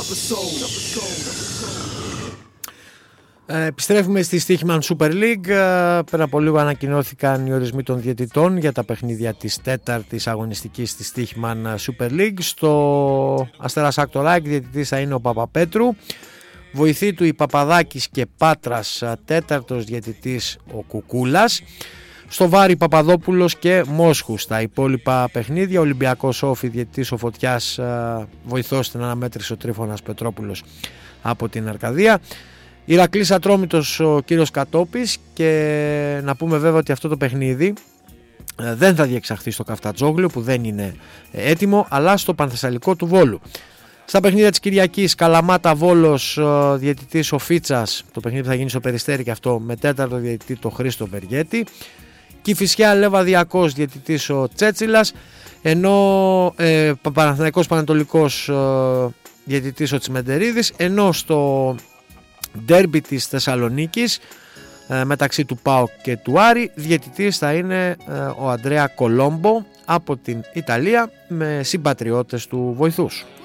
Επιστρέφουμε στη Στοίχημαν Super League. Πέρα από λίγο ανακοινώθηκαν οι ορισμοί των διαιτητών για τα παιχνίδια της τέταρτης αγωνιστικής της Στοίχημαν Super League. Στο Αστέρας Ακτοράκη διαιτητής θα είναι ο Παπαπέτρου, βοηθή του η Παπαδάκης και Πάτρας, τέταρτος διαιτητής ο Κουκούλας. Στο Βάρη Παπαδόπουλος και Μόσχου. Στα υπόλοιπα παιχνίδια Ολυμπιακός Όφη διαιτητής ο Φωτιάς, βοηθός στην αναμέτρηση ο Τρίφωνας Πετρόπουλος από την Αρκαδία. Ηρακλής Ατρόμητος ο κύριος Κατόπης. Και να πούμε βέβαια ότι αυτό το παιχνίδι δεν θα διεξαχθεί στο Καφτατζόγλιο που δεν είναι έτοιμο, αλλά στο Πανθεσσαλικό του Βόλου. Στα παιχνίδια της Κυριακής Καλαμάτα Βόλος διαιτητής ο Φίτσας, το παιχνίδι θα γίνει στο Περιστέρι και αυτό με τέταρτο διαιτητή το Χρήστο Βεργέτη. Κηφισιά Λεβαδιακός διαιτητής ο Τσέτσιλας, ενώ Παναθηναϊκός Πανατολικός διαιτητής ο Τσιμεντερίδης, ενώ στο ντέρμπι της Θεσσαλονίκης μεταξύ του ΠΑΟΚ και του Άρη διαιτητής θα είναι ο Αντρέα Κολόμπο από την Ιταλία, με συμπατριώτες του βοηθούς.